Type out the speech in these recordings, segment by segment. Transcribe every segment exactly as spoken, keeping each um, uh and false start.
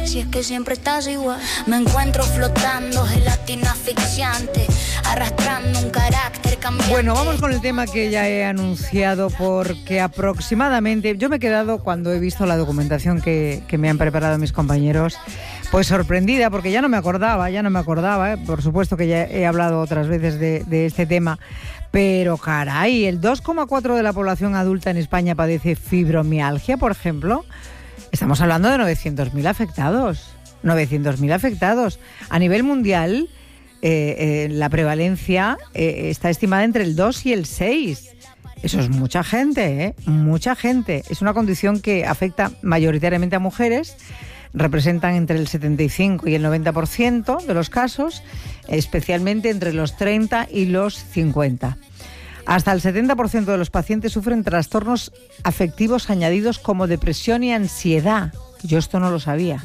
si es que siempre estás igual. Me encuentro flotando, gelatina asfixiante, arrastrando un carácter cambiante. Bueno, vamos con el tema que ya he anunciado, porque aproximadamente, yo me he quedado cuando he visto la documentación que, que me han preparado mis compañeros, pues sorprendida, porque ya no me acordaba, ya no me acordaba, ¿eh? Por supuesto que ya he hablado otras veces de, de este tema, pero caray, el dos coma cuatro por ciento de la población adulta en España padece fibromialgia, por ejemplo. Estamos hablando de novecientos mil afectados, novecientos mil afectados. A nivel mundial, eh, eh, la prevalencia eh, está estimada entre el dos y el seis. Eso es mucha gente, ¿eh? Mucha gente. Es una condición que afecta mayoritariamente a mujeres. Representan entre el setenta y cinco y el noventa por ciento de los casos, especialmente entre los treinta y los cincuenta. Hasta el setenta por ciento de los pacientes sufren trastornos afectivos añadidos como depresión y ansiedad. Yo esto no lo sabía.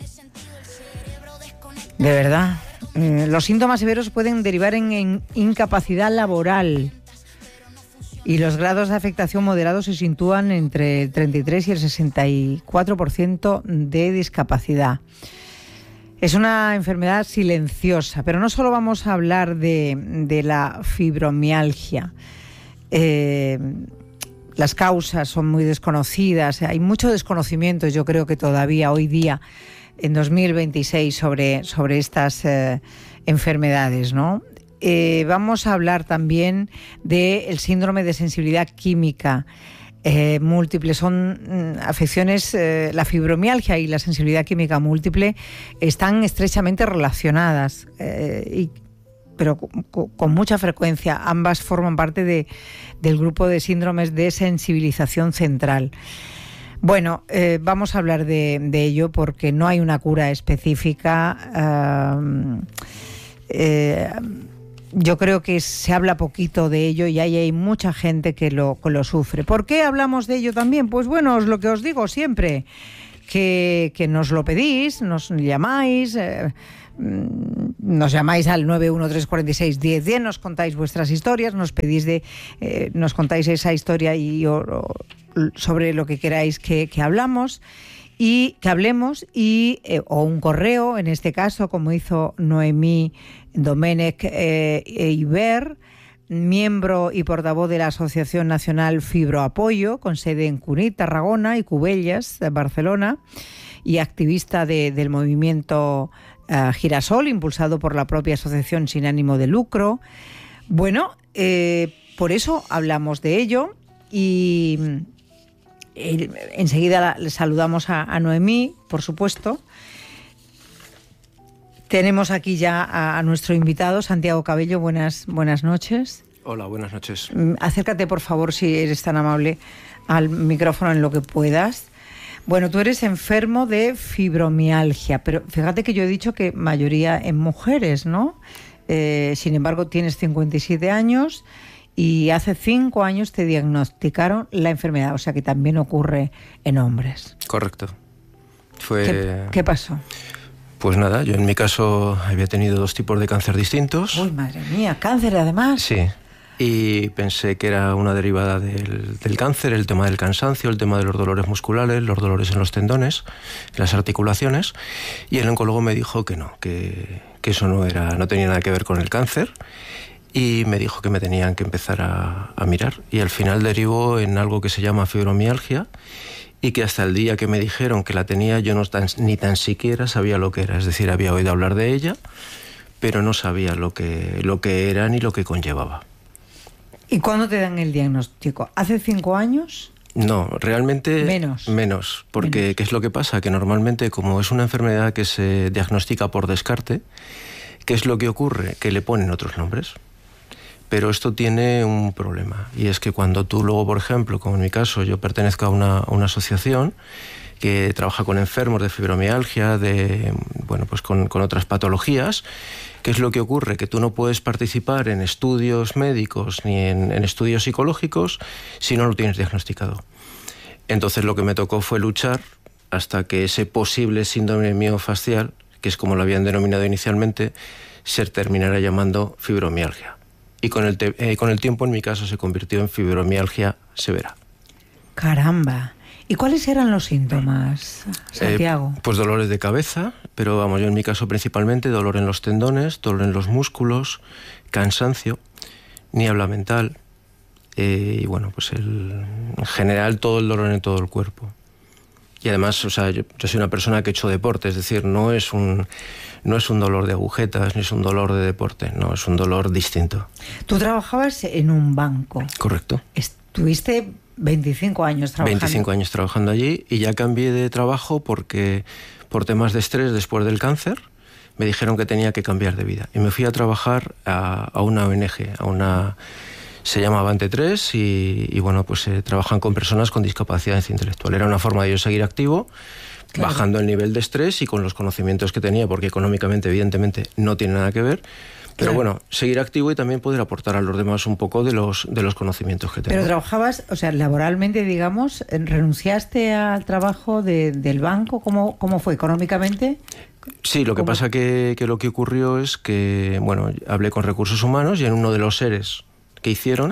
De verdad. Eh, los síntomas severos pueden derivar en, en incapacidad laboral. Y los grados de afectación moderados se sitúan entre el treinta y tres y el sesenta y cuatro por ciento de discapacidad. Es una enfermedad silenciosa, pero no solo vamos a hablar de, de la fibromialgia. Eh, las causas son muy desconocidas, hay mucho desconocimiento, yo creo que todavía hoy día, en dos mil veintiséis, sobre, sobre estas eh, enfermedades, ¿no? Eh, vamos a hablar también del síndrome de sensibilidad química eh, múltiple. Son mm, afecciones, eh, la fibromialgia y la sensibilidad química múltiple están estrechamente relacionadas, eh, y, pero con, con mucha frecuencia. Ambas forman parte de, del grupo de síndromes de sensibilización central. Bueno, eh, vamos a hablar de, de ello porque no hay una cura específica. Uh, eh, Yo creo que se habla poquito de ello y hay, hay mucha gente que lo, que lo sufre. ¿Por qué hablamos de ello también? Pues bueno, es lo que os digo siempre, que, que nos lo pedís, nos llamáis, eh, nos llamáis al nueve uno tres cuatro seis uno cero uno cero, nos contáis vuestras historias, nos pedís de, eh, nos contáis esa historia y o, o, sobre lo que queráis que, que hablamos. Y que hablemos, y eh, o un correo, en este caso, como hizo Noemí Domènech eh, Iber, miembro y portavoz de la Asociación Nacional Fibroapoyo, con sede en Cunit, Tarragona, y Cubellas, Barcelona, y activista de, del movimiento uh, Girasol, impulsado por la propia asociación sin ánimo de lucro. Bueno, eh, por eso hablamos de ello, y enseguida le saludamos a, a Noemí, por supuesto. Tenemos aquí ya a, a nuestro invitado, Santiago Cabello. Buenas, buenas noches. Hola, buenas noches. Acércate, por favor, si eres tan amable, al micrófono en lo que puedas. Bueno, tú eres enfermo de fibromialgia, pero fíjate que yo he dicho que mayoría en mujeres, ¿no? Eh, sin embargo, tienes cincuenta y siete años... y hace cinco años te diagnosticaron la enfermedad, o sea que también ocurre en hombres. Correcto. Fue... ¿Qué, qué pasó? Pues nada, yo en mi caso había tenido dos tipos de cáncer distintos. Uy, madre mía, ¿cáncer además? Sí, y pensé que era una derivada del, del cáncer, el tema del cansancio, el tema de los dolores musculares, los dolores en los tendones, en las articulaciones, y el oncólogo me dijo que no, que, que eso no, era, no tenía nada que ver con el cáncer. Y me dijo que me tenían que empezar a, a mirar. Y al final derivó en algo que se llama fibromialgia, y que hasta el día que me dijeron que la tenía yo no tan, ni tan siquiera sabía lo que era. Es decir, había oído hablar de ella, pero no sabía lo que, lo que era ni lo que conllevaba. ¿Y cuándo te dan el diagnóstico? ¿Hace cinco años? No, realmente menos. Menos, porque menos. ¿qué es lo que pasa? Que normalmente, como es una enfermedad que se diagnostica por descarte, ¿qué es lo que ocurre? Que le ponen otros nombres. Pero esto tiene un problema, y es que cuando tú luego, por ejemplo, como en mi caso, yo pertenezco a una, a una asociación que trabaja con enfermos de fibromialgia, de, bueno, pues con, con otras patologías, ¿qué es lo que ocurre? Que tú no puedes participar en estudios médicos ni en, en estudios psicológicos si no lo tienes diagnosticado. Entonces lo que me tocó fue luchar hasta que ese posible síndrome miofascial, que es como lo habían denominado inicialmente, se terminara llamando fibromialgia. Y con el, te- eh, con el tiempo, en mi caso, se convirtió en fibromialgia severa. Caramba. ¿Y cuáles eran los síntomas, Santiago? Eh, pues dolores de cabeza, pero vamos, yo en mi caso principalmente dolor en los tendones, dolor en los músculos, cansancio, niebla mental, eh, y bueno, pues el, en general todo el dolor en todo el cuerpo. Y además, o sea, yo, yo soy una persona que he hecho deporte, es decir, no es un no es un dolor de agujetas, ni es un dolor de deporte, no, es un dolor distinto. Tú trabajabas en un banco. Correcto. Estuviste veinticinco años trabajando. veinticinco años trabajando allí y ya cambié de trabajo porque por temas de estrés después del cáncer me dijeron que tenía que cambiar de vida. Y me fui a trabajar a, a una O N G, a una... se llama Avante tres y, y bueno, pues eh, trabajan con personas con discapacidad intelectual. Era una forma de yo seguir activo, claro, bajando el nivel de estrés y con los conocimientos que tenía, porque económicamente, evidentemente, no tiene nada que ver. Pero claro, bueno, seguir activo y también poder aportar a los demás un poco de los, de los conocimientos que tengo. Pero trabajabas, o sea, laboralmente, digamos, ¿renunciaste al trabajo de, del banco? ¿Cómo, cómo fue económicamente? Sí, lo que ¿Cómo? pasa que, que lo que ocurrió es que, bueno, hablé con Recursos Humanos y en uno de los seres que hicieron,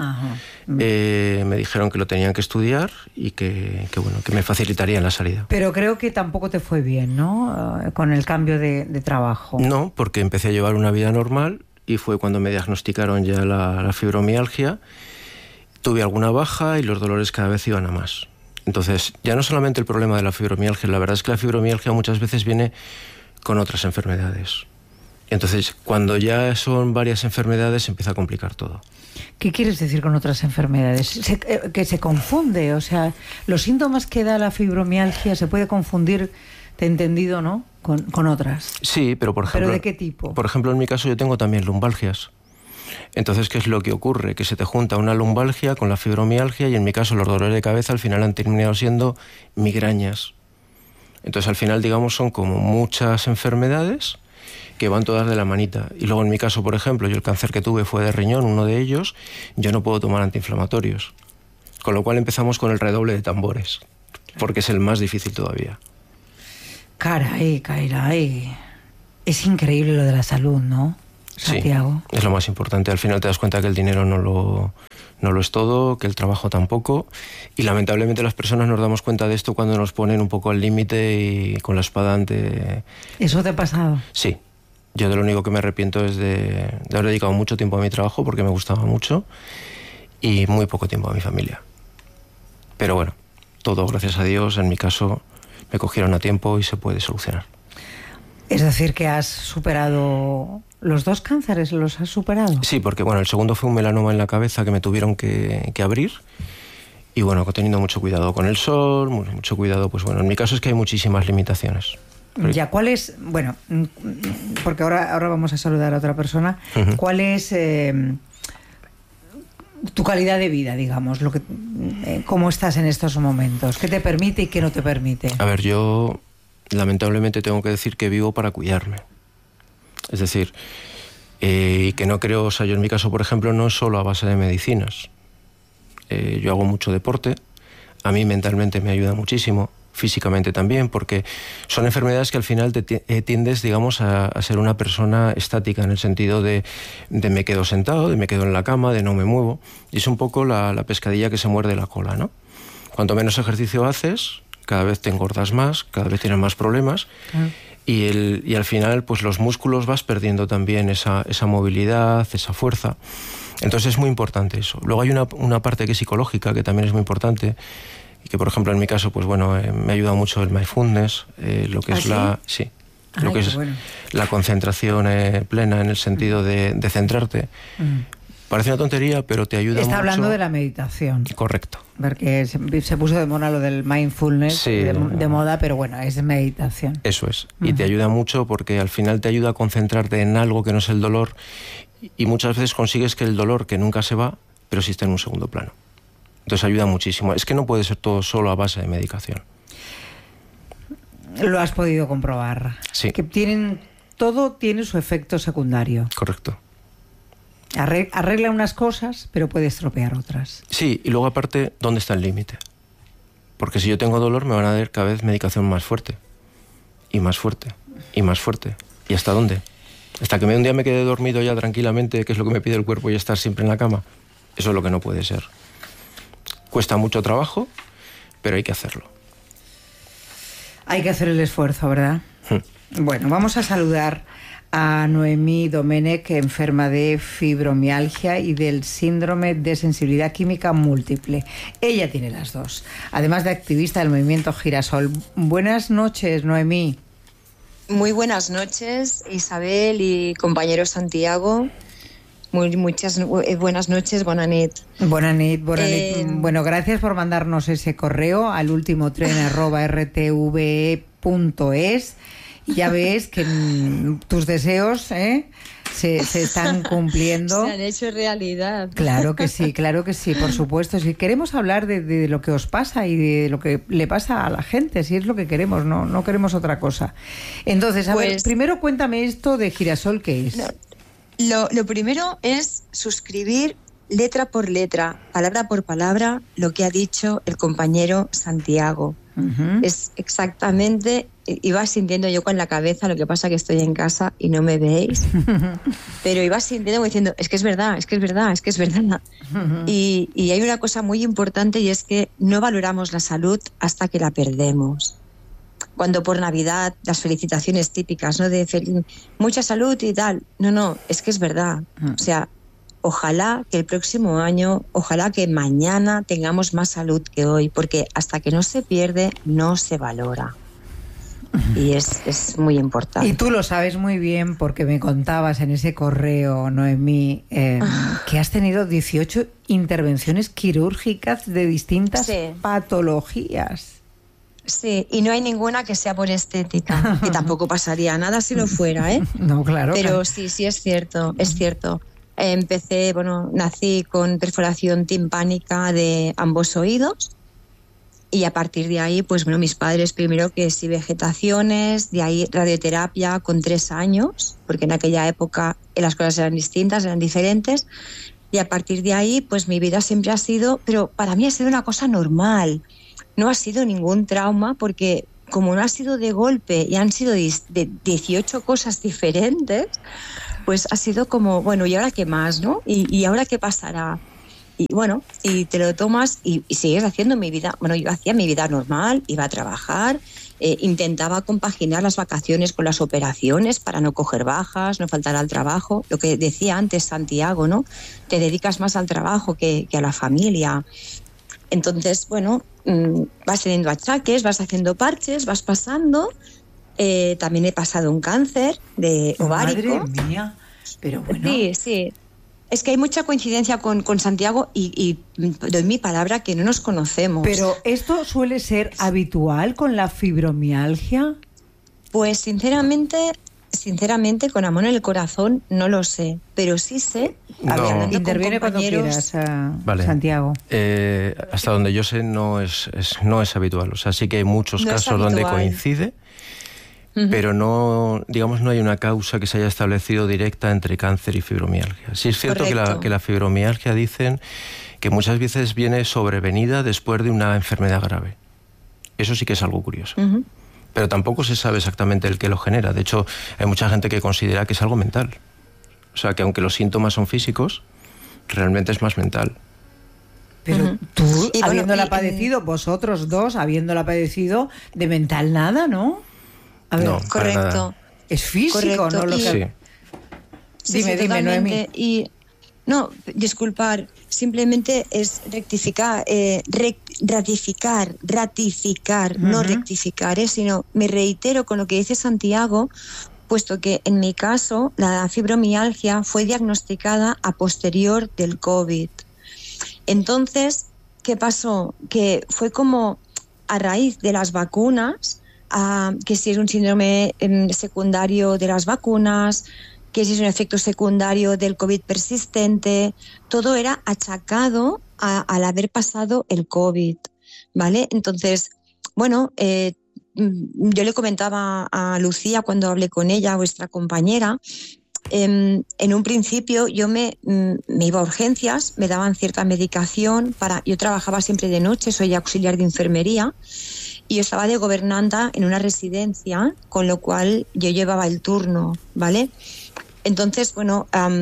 eh, me dijeron que lo tenían que estudiar y que, que, bueno, que me facilitarían la salida. Pero creo que tampoco te fue bien, ¿no? Uh, con el cambio de, de trabajo. No, porque empecé a llevar una vida normal y fue cuando me diagnosticaron ya la, la fibromialgia. Tuve alguna baja y los dolores cada vez iban a más. Entonces, ya no solamente el problema de la fibromialgia, la verdad es que la fibromialgia muchas veces viene con otras enfermedades. Entonces, cuando ya son varias enfermedades, se empieza a complicar todo. ¿Qué quieres decir con otras enfermedades? Se, eh, que se confunde, o sea, los síntomas que da la fibromialgia se puede confundir, te he entendido, ¿no? Con, con otras. Sí, pero por ejemplo... ¿Pero de qué tipo? Por ejemplo, en mi caso yo tengo también lumbalgias. Entonces, ¿qué es lo que ocurre? Que se te junta una lumbalgia con la fibromialgia y en mi caso los dolores de cabeza al final han terminado siendo migrañas. Entonces, al final, digamos, son como muchas enfermedades que van todas de la manita. Y luego en mi caso, por ejemplo, yo el cáncer que tuve fue de riñón, uno de ellos, yo no puedo tomar antiinflamatorios. Con lo cual empezamos con el redoble de tambores, porque es el más difícil todavía. Caray, caray. Es increíble lo de la salud, ¿no, Santiago? Sí, es lo más importante. Al final te das cuenta que el dinero no lo, no lo es todo, que el trabajo tampoco. Y lamentablemente las personas nos damos cuenta de esto cuando nos ponen un poco al límite y con la espada ante... ¿Eso te ha pasado? Sí. Yo de lo único que me arrepiento es de, de haber dedicado mucho tiempo a mi trabajo porque me gustaba mucho y muy poco tiempo a mi familia. Pero bueno, todo gracias a Dios, en mi caso me cogieron a tiempo y se puede solucionar. Es decir, que has superado los dos cánceres, ¿los has superado? Sí, porque bueno, el segundo fue un melanoma en la cabeza que me tuvieron que, que abrir y bueno, teniendo mucho cuidado con el sol, mucho cuidado, pues bueno, en mi caso es que hay muchísimas limitaciones. Ya, ¿cuál es, bueno, porque ahora, ahora vamos a saludar a otra persona, uh-huh. ¿Cuál es eh, tu calidad de vida, digamos, lo que, eh, cómo estás en estos momentos? ¿Qué te permite y qué no te permite? A ver, yo lamentablemente tengo que decir que vivo para cuidarme. Es decir, eh, que no creo, o sea, yo en mi caso, por ejemplo, no es solo a base de medicinas. Eh, yo hago mucho deporte, a mí mentalmente me ayuda muchísimo, físicamente también, porque son enfermedades que al final te tiendes, digamos, a, a ser una persona estática, en el sentido de, de me quedo sentado, de me quedo en la cama, de no me muevo, y es un poco la, la pescadilla que se muerde la cola, ¿no? Cuanto menos ejercicio haces, cada vez te engordas más, cada vez tienes más problemas, ah. y, el, y al final, pues los músculos vas perdiendo también esa, esa movilidad, esa fuerza. Entonces es muy importante eso. Luego hay una, una parte que es psicológica, que también es muy importante, y que por ejemplo en mi caso pues bueno eh, me ayuda mucho el mindfulness, eh, lo que ¿Ah, es sí? la sí Ay, lo que es bueno. la concentración eh, plena, en el sentido de, de centrarte. Mm. Parece una tontería, pero te ayuda Está mucho. hablando de la meditación. Correcto. Porque se, se puso de moda lo del mindfulness, sí, de, de moda, pero bueno, es meditación. Eso es. Uh-huh. Y te ayuda mucho porque al final te ayuda a concentrarte en algo que no es el dolor, y muchas veces consigues que el dolor, que nunca se va, pero sí está en un segundo plano. Entonces ayuda muchísimo. Es que no puede ser todo solo a base de medicación. Lo has podido comprobar. Sí. Que tienen, todo tiene su efecto secundario. Correcto. Arregla unas cosas, pero puede estropear otras. Sí, y luego aparte, ¿dónde está el límite? Porque si yo tengo dolor, me van a dar cada vez medicación más fuerte. Y más fuerte. Y más fuerte. ¿Y hasta dónde? Hasta que un día me quede dormido ya tranquilamente, que es lo que me pide el cuerpo, y estar siempre en la cama. Eso es lo que no puede ser. Cuesta mucho trabajo, pero hay que hacerlo. Hay que hacer el esfuerzo, ¿verdad? Hmm. Bueno, vamos a saludar a Noemí Domenech, enferma de fibromialgia y del síndrome de sensibilidad química múltiple. Ella tiene las dos, además de activista del movimiento Girasol. Buenas noches, Noemí. Muy buenas noches, Isabel y compañero Santiago. Muy, muchas buenas noches, buena nit. Buena nit, buena eh, nit. Bueno, gracias por mandarnos ese correo al último tren arroba r t v e punto es. Ya ves que mm, tus deseos ¿eh? se, se están cumpliendo. Se han hecho realidad. Claro que sí, claro que sí, por supuesto. Si queremos hablar de, de lo que os pasa y de lo que le pasa a la gente, si es lo que queremos, no, no queremos otra cosa. Entonces, a pues, ver, primero cuéntame esto de Girasol, ¿qué es? No, lo, lo primero es suscribir letra por letra, palabra por palabra, lo que ha dicho el compañero Santiago. Uh-huh. Es exactamente, iba sintiendo yo con la cabeza, lo que pasa que estoy en casa y no me veis, pero iba sintiendo diciendo, es que es verdad, es que es verdad, es que es verdad. Uh-huh. Y, y hay una cosa muy importante y es que no valoramos la salud hasta que la perdemos. Cuando por Navidad las felicitaciones típicas, ¿no? De fel- mucha salud y tal. No, no, es que es verdad. Uh-huh. O sea, ojalá que el próximo año, ojalá que mañana tengamos más salud que hoy, porque hasta que no se pierde, no se valora. Y es, es muy importante. Y tú lo sabes muy bien porque me contabas en ese correo, Noemí, eh, que has tenido dieciocho intervenciones quirúrgicas de distintas sí. patologías. Sí, y no hay ninguna que sea por estética, que tampoco pasaría nada si lo fuera, ¿eh? No, claro. Pero claro. sí, sí es cierto, es cierto. Empecé, bueno, nací con perforación timpánica de ambos oídos y a partir de ahí, pues bueno, mis padres primero que sí vegetaciones, de ahí radioterapia con tres años, porque en aquella época las cosas eran distintas, eran diferentes, y a partir de ahí, pues mi vida siempre ha sido, pero para mí ha sido una cosa normal, no ha sido ningún trauma porque como no ha sido de golpe y han sido de dieciocho cosas diferentes, pues ha sido como, bueno, ¿y ahora qué más, no? ¿Y, y ahora qué pasará? Y bueno, y te lo tomas y, y sigues haciendo mi vida. Bueno, yo hacía mi vida normal, iba a trabajar, eh, intentaba compaginar las vacaciones con las operaciones para no coger bajas, no faltar al trabajo. Lo que decía antes Santiago, ¿no? Te dedicas más al trabajo que, que a la familia. Entonces, bueno, mmm, vas teniendo achaques, vas haciendo parches, vas pasando... Eh, también he pasado un cáncer de ovárico. Madre mía, pero bueno. Sí, sí. Es que hay mucha coincidencia con, con Santiago y, y doy mi palabra que no nos conocemos. Pero ¿esto suele ser habitual con la fibromialgia? Pues sinceramente, sinceramente, con amor en el corazón, no lo sé. Pero sí sé. No. Interviene cuando quieras, uh, vale. Santiago. Eh, hasta donde yo sé no es, es, no es habitual. O sea, sí que hay muchos no casos donde coincide. Pero no, digamos, no hay una causa que se haya establecido directa entre cáncer y fibromialgia. Sí es cierto que la, que la fibromialgia dicen que muchas veces viene sobrevenida después de una enfermedad grave. Eso sí que es algo curioso. Uh-huh. Pero tampoco se sabe exactamente el que lo genera. De hecho, hay mucha gente que considera que es algo mental. O sea, que aunque los síntomas son físicos, realmente es más mental. Pero uh-huh. tú, y habiéndola bueno, y, padecido, vosotros dos, habiéndola padecido, de mental nada, ¿no? A ver, no, correcto. Es físico, correcto. ¿no? Lo que... Sí. Sí, dime, sí, dime, Noemí. Y no, disculpar, simplemente es rectificar, eh, re, ratificar, ratificar, uh-huh. no rectificar, ¿eh? Sino me reitero con lo que dice Santiago, puesto que en mi caso la fibromialgia fue diagnosticada a posterior del COVID. Entonces, ¿qué pasó? Que fue como a raíz de las vacunas, Uh, que si es un síndrome um, secundario de las vacunas, que si es un efecto secundario del COVID persistente, todo era achacado a, al haber pasado el COVID, ¿vale? Entonces, bueno, eh, yo le comentaba a Lucía cuando hablé con ella, vuestra compañera, eh, en un principio yo me, me iba a urgencias, me daban cierta medicación, para, yo trabajaba siempre de noche, soy auxiliar de enfermería, y yo estaba de gobernanta en una residencia, con lo cual yo llevaba el turno, ¿vale? Entonces, bueno, um,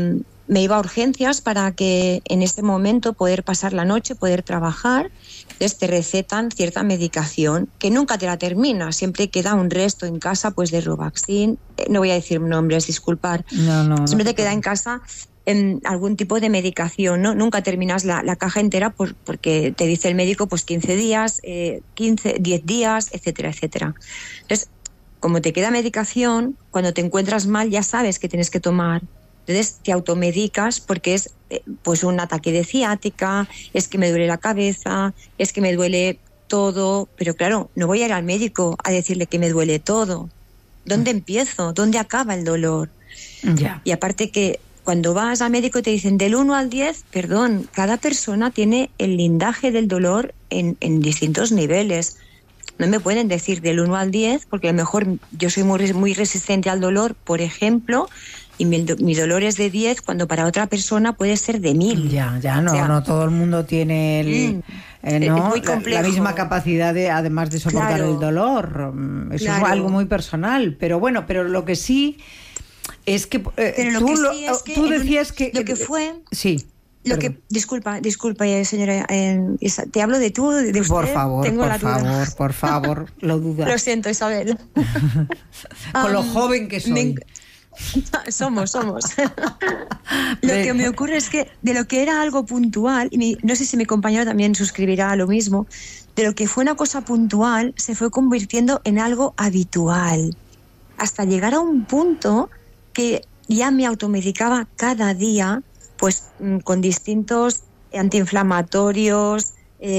me iba a urgencias para que en ese momento poder pasar la noche, poder trabajar. Entonces te recetan cierta medicación que nunca te la terminas, siempre queda un resto en casa, pues de Robaxin, eh, no voy a decir nombres, disculpar, no, no, siempre no, te queda en casa en algún tipo de medicación, ¿no? Nunca terminas la, la caja entera por, porque te dice el médico pues quince días, eh, quince, diez días, etcétera, etcétera. Entonces, como te queda medicación, cuando te encuentras mal ya sabes que tienes que tomar. Entonces te automedicas porque es eh, pues un ataque de ciática, es que me duele la cabeza, es que me duele todo, pero claro, no voy a ir al médico a decirle que me duele todo. ¿Dónde empiezo? ¿Dónde acaba el dolor? Ya. Y aparte que cuando vas al médico te dicen del uno al diez, perdón, cada persona tiene el lindaje del dolor en, en distintos niveles. No me pueden decir del uno al diez, porque a lo mejor yo soy muy, muy resistente al dolor, por ejemplo, y mi, mi dolor es de diez, cuando para otra persona puede ser de mil. Ya, ya, no, o sea, no todo el mundo tiene el, mm, eh, ¿no? muy la, la misma capacidad de, además de soportar claro, el dolor. Eso claro. es algo muy personal. Pero bueno, pero lo que sí es que, eh, pero lo tú, que lo, sí es que tú decías que... Lo que fue... Sí. Lo que, disculpa, disculpa, señora, eh, te hablo de tú, de usted. Por favor, tengo por la duda. favor, por favor, lo dudas. Lo siento, Isabel. Con um, lo joven que soy. Me... somos, somos. Lo que me ocurre es que de lo que era algo puntual, y mi, no sé si mi compañero también suscribirá a lo mismo, de lo que fue una cosa puntual se fue convirtiendo en algo habitual, hasta llegar a un punto que ya me automedicaba cada día, pues con distintos antiinflamatorios.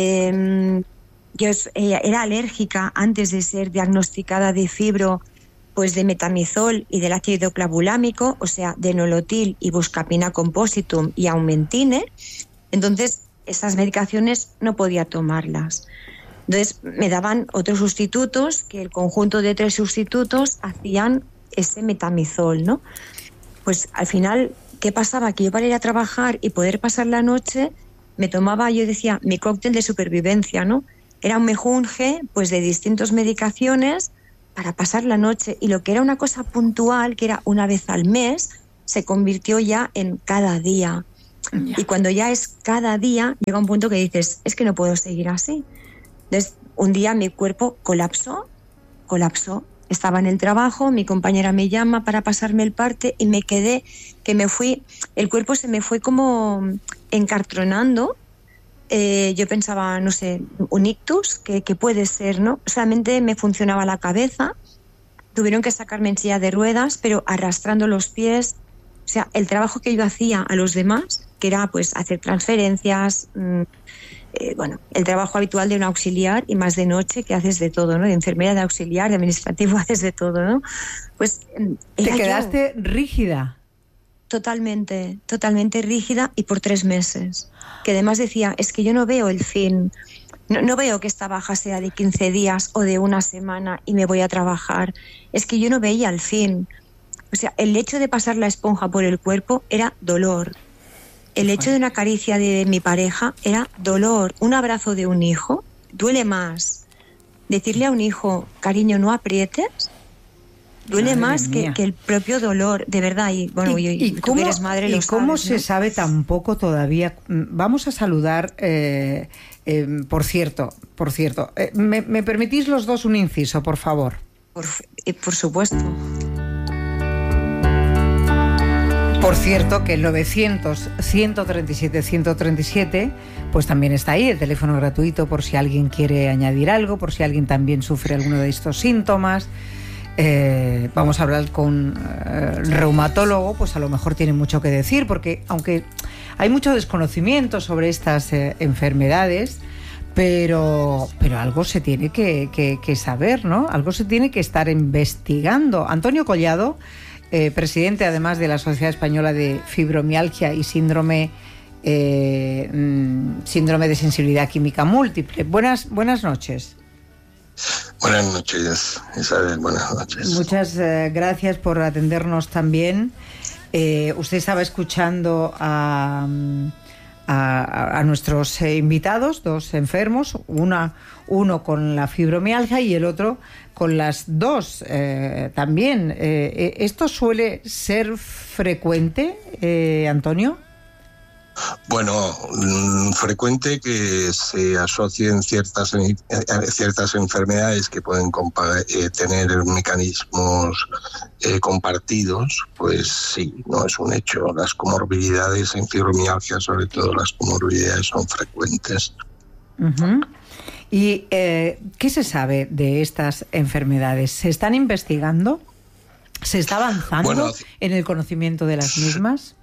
Eh, yo eh, era alérgica antes de ser diagnosticada de fibro, pues de metamizol y del ácido clavulámico, o sea, de nolotil y buscapina compositum y aumentine. Entonces, esas medicaciones no podía tomarlas. Entonces, me daban otros sustitutos, que el conjunto de tres sustitutos hacían ese metamizol, ¿no? Pues al final, ¿qué pasaba? Que yo para ir a trabajar y poder pasar la noche, me tomaba, yo decía, mi cóctel de supervivencia, ¿no? Era un mejunje, pues de distintas medicaciones para pasar la noche. Y lo que era una cosa puntual, que era una vez al mes, se convirtió ya en cada día. Yeah. Y cuando ya es cada día, llega un punto que dices, es que no puedo seguir así. Entonces, un día mi cuerpo colapsó, colapsó. Estaba en el trabajo, mi compañera me llama para pasarme el parte y me quedé, que me fui, el cuerpo se me fue como encartronando. Eh, yo pensaba, no sé, un ictus, que, que puede ser, ¿no? Solamente me funcionaba la cabeza, tuvieron que sacarme en silla de ruedas, pero arrastrando los pies. O sea, el trabajo que yo hacía a los demás, que era pues hacer transferencias, mmm, eh, bueno, el trabajo habitual de un auxiliar, y más de noche, que haces de todo, ¿no? De enfermera, de auxiliar, de administrativo, haces de todo, ¿no? Pues te quedaste yo, rígida. Totalmente, totalmente rígida, y por tres meses. Que además decía, es que yo no veo el fin, no, no veo que esta baja sea de quince días o de una semana y me voy a trabajar. Es que yo no veía el fin. O sea, el hecho de pasar la esponja por el cuerpo era dolor. El hecho de una caricia de mi pareja era dolor. Un abrazo de un hijo duele más. Decirle a un hijo, cariño, no aprietes, duele Madre más que, que el propio dolor, de verdad. Y bueno, ¿Y, y, y tú cómo, eres madre, ¿y lo cómo sabes, se ¿no? sabe tan poco todavía? Vamos a saludar, eh, eh, por cierto, por cierto. Eh, ¿me, ¿Me permitís los dos un inciso, por favor? Por, eh, por supuesto. Por cierto, que el novecientos, ciento treinta y siete, ciento treinta y siete, pues también está ahí, el teléfono gratuito, por si alguien quiere añadir algo, por si alguien también sufre alguno de estos síntomas. Eh, vamos a hablar con eh, el reumatólogo, pues a lo mejor tiene mucho que decir, porque aunque hay mucho desconocimiento sobre estas eh, enfermedades, pero, pero algo se tiene que, que, que saber, ¿no? Algo se tiene que estar investigando. Antonio Collado, Eh, presidente además de la Sociedad Española de Fibromialgia y Síndrome eh, síndrome de sensibilidad química múltiple. Buenas, buenas noches. Buenas noches, Isabel, buenas noches. Muchas eh, gracias por atendernos también. Eh, usted estaba escuchando a, a, a nuestros eh, invitados, dos enfermos, una, uno con la fibromialgia y el otro con las dos eh, también. Eh, ¿Esto suele ser frecuente, eh, Antonio? Bueno, frecuente que se asocien ciertas ciertas enfermedades que pueden compa- eh, tener mecanismos eh, compartidos, pues sí, no es un hecho. Las comorbilidades en fibromialgia, sobre todo las comorbilidades, son frecuentes. Uh-huh. ¿Y eh, qué se sabe de estas enfermedades? ¿Se están investigando? ¿Se está avanzando bueno, en el conocimiento de las mismas?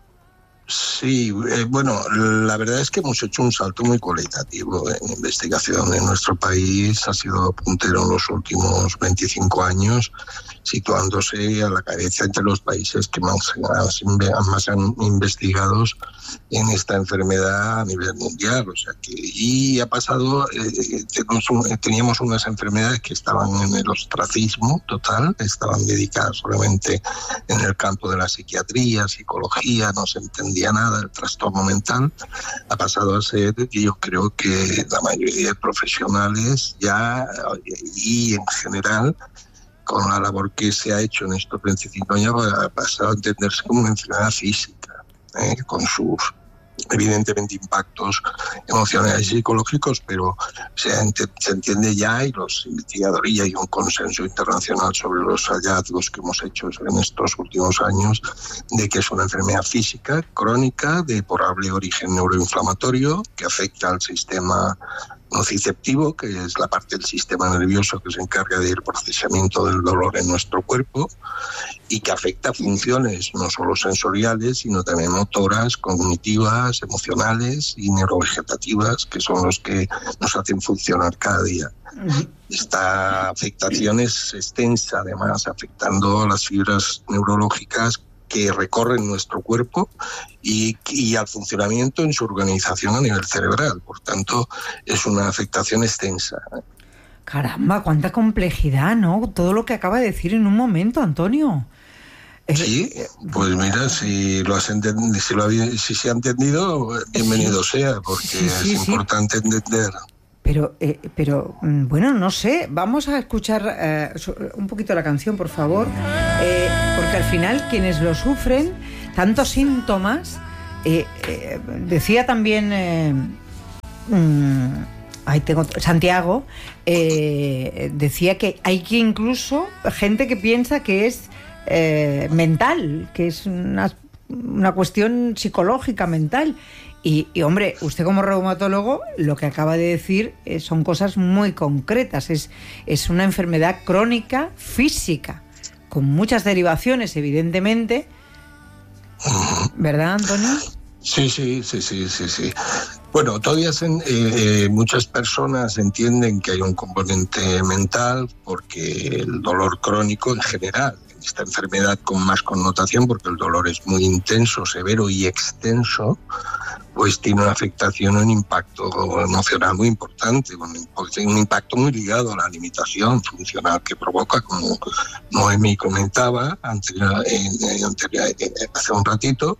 Sí, eh, bueno, la verdad es que hemos hecho un salto muy cualitativo en investigación. En nuestro país ha sido puntero en los últimos veinticinco años, situándose a la cabeza entre los países que más, más han investigado en esta enfermedad a nivel mundial. O sea que, y ha pasado, eh, teníamos unas enfermedades que estaban en el ostracismo total, estaban dedicadas solamente en el campo de la psiquiatría, psicología, no se entendía nada del trastorno mental. Ha pasado a ser, yo creo que la mayoría de profesionales ya, y en general, con la labor que se ha hecho en estos veinticinco años, ha pasado a entenderse como una enfermedad física, ¿eh? con sus evidentemente impactos emocionales y psicológicos, pero se, ent- se entiende ya, y los investigadores, y hay un consenso internacional sobre los hallazgos que hemos hecho en estos últimos años, de que es una enfermedad física crónica de probable origen neuroinflamatorio que afecta al sistema nociceptivo, que es la parte del sistema nervioso que se encarga del procesamiento del dolor en nuestro cuerpo, y que afecta a funciones no solo sensoriales, sino también motoras, cognitivas, emocionales y neurovegetativas, que son los que nos hacen funcionar cada día. Esta afectación es extensa, además, afectando las fibras neurológicas que recorren nuestro cuerpo y, y al funcionamiento en su organización a nivel cerebral. Por tanto, es una afectación extensa. Caramba, cuánta complejidad, ¿no? Todo lo que acaba de decir en un momento, Antonio. Sí, pues mira, si lo has entendido, si, lo había, si se ha entendido, bienvenido sí. sea, porque sí, sí, es importante sí. entender. Pero, eh, pero, bueno, no sé, vamos a escuchar eh, un poquito la canción, por favor, eh, porque al final quienes lo sufren, tantos síntomas, eh, eh, decía también, eh, mmm, ahí tengo, Santiago, eh, decía que hay que incluso gente que piensa que es eh, mental, que es una, una cuestión psicológica, mental. Y, y, hombre, usted como reumatólogo lo que acaba de decir eh, son cosas muy concretas. Es, es una enfermedad crónica física, con muchas derivaciones, evidentemente. ¿Verdad, Antonio? Sí, sí, sí, sí, sí, sí. Bueno, todavía se, eh, eh, muchas personas entienden que hay un componente mental, porque el dolor crónico en general, esta enfermedad con más connotación, porque el dolor es muy intenso, severo y extenso, pues tiene una afectación, un impacto emocional muy importante, un, un impacto muy ligado a la limitación funcional que provoca, como Noemí comentaba anterior, anterior, hace un ratito,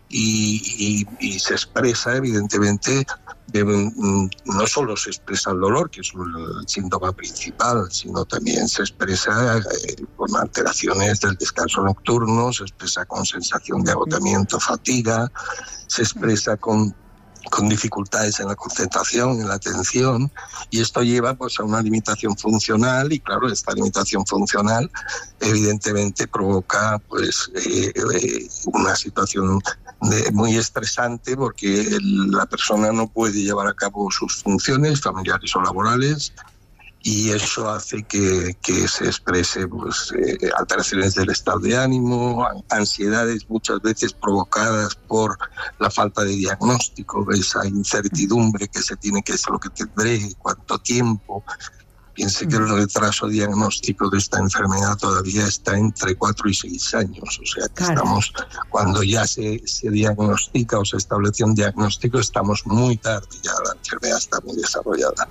y, y, y se expresa evidentemente, de, no solo se expresa el dolor, que es el síntoma principal, sino también se expresa eh, con alteraciones del descanso nocturno, se expresa con sensación de agotamiento, fatiga, se expresa con, con dificultades en la concentración, en la atención, y esto lleva pues a una limitación funcional, y claro, esta limitación funcional evidentemente provoca pues eh, eh, una situación de, muy estresante, porque el, la persona no puede llevar a cabo sus funciones familiares o laborales, y eso hace que, que se exprese pues, eh, alteraciones del estado de ánimo, ansiedades muchas veces provocadas por la falta de diagnóstico, esa incertidumbre que se tiene, que es lo que tendré, cuánto tiempo. Piense que el retraso diagnóstico de esta enfermedad todavía está entre cuatro y seis años, o sea que claro. estamos, cuando ya se, se diagnostica o se establece un diagnóstico, estamos muy tarde, ya la enfermedad está muy desarrollada.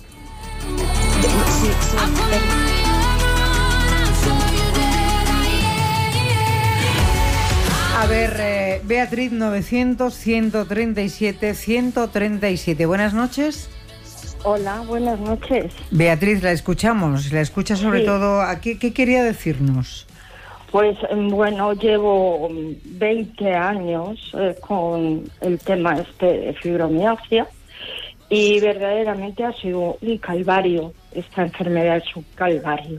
Sí, sí. A A ver, eh, Beatriz, novecientos, ciento treinta y siete, ciento treinta y siete. Buenas noches. Hola, buenas noches. Beatriz, la escuchamos, la escucha sobre Sí. todo. ¿A qué, qué quería decirnos? Pues bueno, llevo veinte años eh, con el tema este de fibromialgia y verdaderamente ha sido un calvario. Esta enfermedad es un calvario.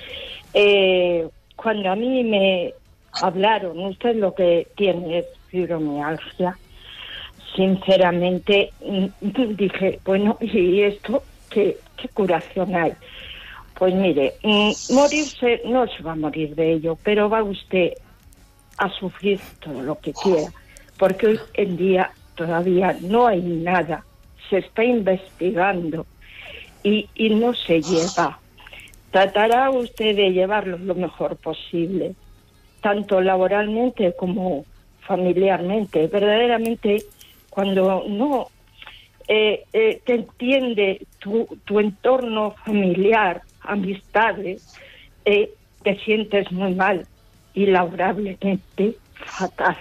Eh, cuando a mí me hablaron, usted lo que tiene es fibromialgia, sinceramente dije, bueno, ¿y esto qué, qué curación hay? Pues mire, morirse no se va a morir de ello, pero va usted a sufrir todo lo que quiera, porque hoy en día todavía no hay nada, se está investigando y, y no se lleva. Tratará usted de llevarlo lo mejor posible, tanto laboralmente como familiarmente. Verdaderamente, cuando no eh, eh, te entiende tu, tu entorno familiar, amistades, eh, te sientes muy mal y laborablemente fatal.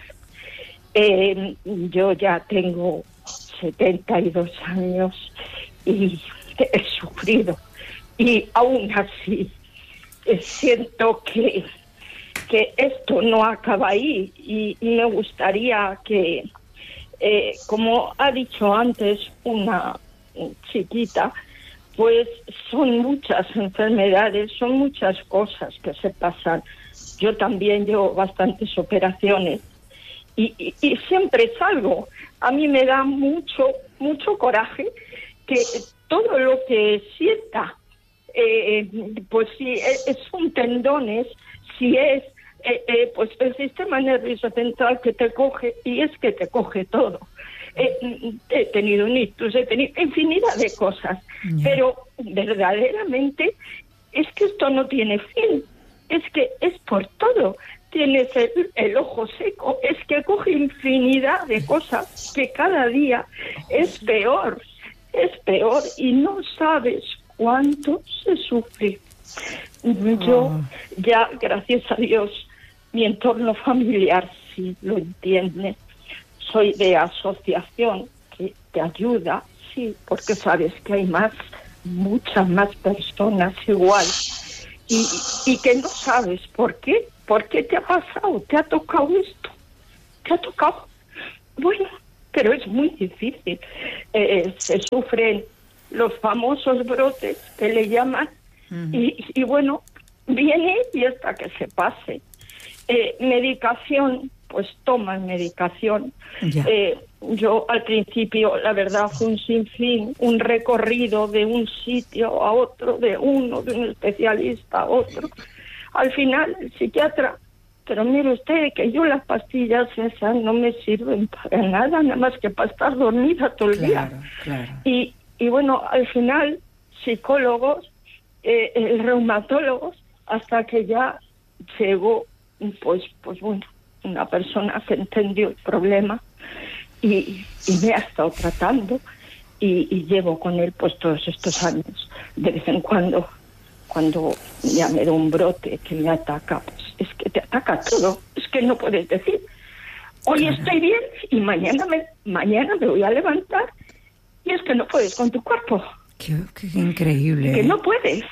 Eh, yo ya tengo setenta y dos años y he sufrido y aún así eh, siento que que esto no acaba ahí y, y me gustaría que, eh, como ha dicho antes una chiquita, pues son muchas enfermedades, son muchas cosas que se pasan. Yo también llevo bastantes operaciones y, y, y siempre salgo. A mí me da mucho, mucho coraje que todo lo que sienta, eh, pues si es, son tendones, si es Eh, eh, pues el sistema nervioso central que te coge, y es que te coge todo. Eh, he tenido un ictus, he tenido infinidad de cosas, yeah. Pero verdaderamente es que esto no tiene fin, es que es por todo. Tienes el, el ojo seco, es que coge infinidad de cosas que cada día es peor, es peor y no sabes cuánto se sufre. Yo oh. ya, gracias a Dios, mi entorno familiar sí lo entiende. Soy de asociación que te ayuda, sí, porque sabes que hay más, muchas más personas igual y, y que no sabes por qué, por qué te ha pasado, te ha tocado esto, te ha tocado. Bueno, pero es muy difícil. Eh, se sufren los famosos brotes que le llaman. Y, y bueno, viene y hasta que se pase. Eh, medicación, pues toman medicación. Eh, yo al principio, la verdad, fue un sinfín, un recorrido de un sitio a otro, de uno, de un especialista a otro. Al final, el psiquiatra, pero mire usted que yo las pastillas esas no me sirven para nada, nada más que para estar dormida todo el claro, día. Claro. Y, y bueno, al final, psicólogos, Eh, eh, reumatólogos, hasta que ya llegó, pues, pues bueno, una persona que entendió el problema y, y me ha estado tratando y, y llevo con él pues todos estos años. De vez en cuando, cuando ya me da un brote que me ataca, pues es que te ataca todo, es que no puedes decir, hoy claro. estoy bien y mañana me, mañana me voy a levantar y es que no puedes con tu cuerpo. Qué, qué increíble. Que no puedes.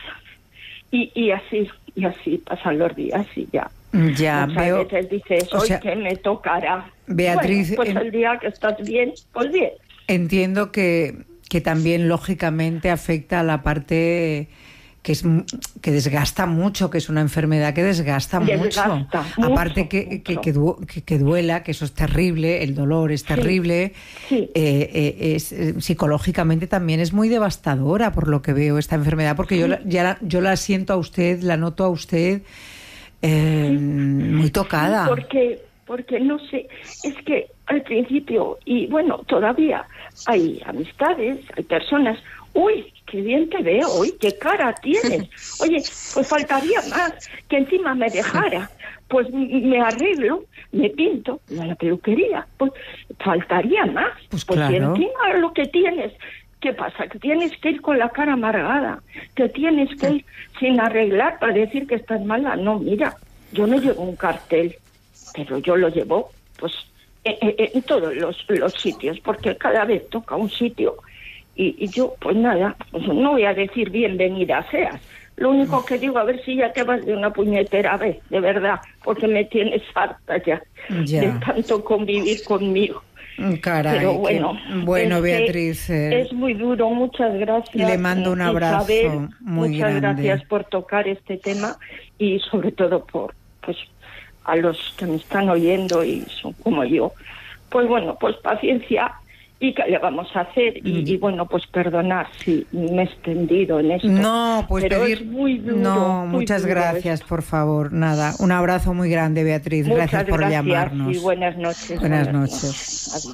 Y, y así, y así pasan los días y ya. Ya Muchas veo. veces dices, hoy sea, que me tocará. Beatriz, bueno, pues en... el día que estás bien, pues bien. Entiendo que, que también lógicamente afecta a la parte que es que desgasta mucho, que es una enfermedad que desgasta, desgasta mucho. mucho. Aparte que, mucho. Que, que, du que, que duela, que eso es terrible, el dolor es terrible. Sí, sí. Eh, eh, es, eh, psicológicamente también es muy devastadora, por lo que veo, esta enfermedad, porque sí. yo, la, ya la, yo la siento a usted, la noto a usted eh, sí. muy tocada. Sí, porque, porque no sé, es que al principio, y bueno, todavía hay amistades, hay personas, uy, qué bien te veo, uy, qué cara tienes. Oye, pues faltaría más, que encima me dejara. Pues me arreglo, me pinto, a la peluquería, pues faltaría más. Pues, pues claro. Y encima lo que tienes, ¿qué pasa? Que tienes que ir con la cara amargada, que tienes que ir sin arreglar para decir que estás mala. No, mira, yo no llevo un cartel, pero yo lo llevo pues en, en todos los, los sitios, porque cada vez toca un sitio y, y yo, pues nada, pues no voy a decir bienvenida seas. Lo único que digo, a ver si ya te vas de una puñetera vez, de verdad, porque me tienes harta ya, ya. de tanto convivir conmigo. Caray, pero bueno, que, bueno Beatriz, eh, es muy duro, muchas gracias. Le mando un abrazo Isabel, muy muchas grande. gracias por tocar este tema y sobre todo por, pues, a los que me están oyendo y son como yo. Pues bueno, pues paciencia. ¿Y qué le vamos a hacer? Y, y bueno, pues perdonar si me he extendido en esto. No, pues pero pedir... es muy duro, no, muy muchas duro gracias, esto. por favor. Nada, un abrazo muy grande, Beatriz. Muchas gracias por gracias llamarnos. Y buenas noches. Buenas, buenas noches. noches.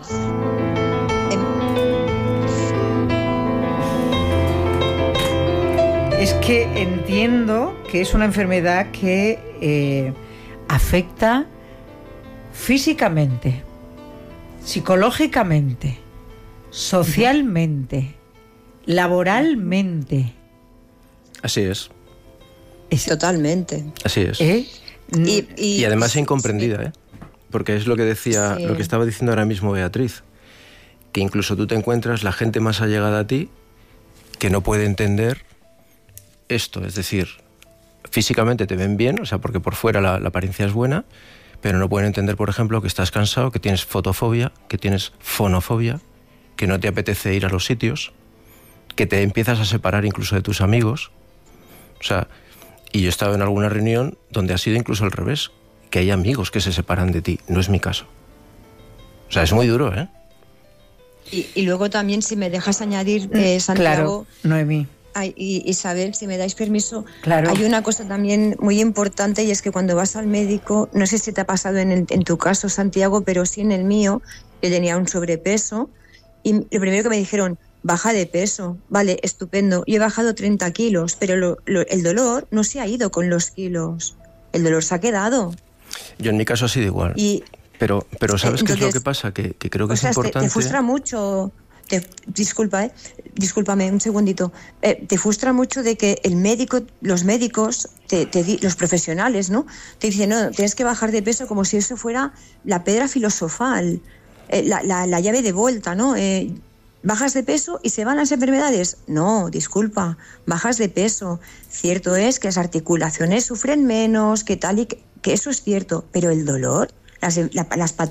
Adiós. Es que entiendo que es una enfermedad que eh, afecta físicamente, psicológicamente, socialmente, laboralmente. Así es. es Totalmente. Así es. ¿Eh? Y, y, y además incomprendida, ¿eh? Porque es lo que decía, sí. lo que estaba diciendo ahora mismo Beatriz, que incluso tú te encuentras la gente más allegada a ti que no puede entender esto, es decir, físicamente te ven bien, o sea, porque por fuera la, la apariencia es buena, pero no pueden entender, por ejemplo, que estás cansado, que tienes fotofobia, que tienes fonofobia, que no te apetece ir a los sitios, que te empiezas a separar incluso de tus amigos. O sea, y yo he estado en alguna reunión donde ha sido incluso al revés, que hay amigos que se separan de ti. No es mi caso. O sea, es muy duro, ¿eh? Y, y luego también, si me dejas añadir, eh, Santiago... Claro, Noemí. Ay, y Isabel, si me dais permiso, claro. Hay una cosa también muy importante y es que cuando vas al médico, no sé si te ha pasado en, el, en tu caso, Santiago, pero sí en el mío, yo tenía un sobrepeso y lo primero que me dijeron, baja de peso, vale, estupendo, yo he bajado treinta kilos, pero lo, lo, el dolor no se ha ido con los kilos, el dolor se ha quedado. Yo en mi caso ha sido igual, y, pero, pero ¿sabes entonces, qué es lo que pasa? Que, que creo que o es sea, importante... Te, te frustra mucho... Te, disculpa, eh, discúlpame un segundito. Eh, te frustra mucho de que el médico, los médicos, te, te, los profesionales, ¿no? Te dicen, no, tienes que bajar de peso como si eso fuera la piedra filosofal, eh, la, la, la llave de vuelta, ¿no? Eh, ¿Bajas de peso y se van las enfermedades? No, disculpa, bajas de peso. Cierto es que las articulaciones sufren menos, que tal y que, que eso es cierto, pero el dolor, las, la, las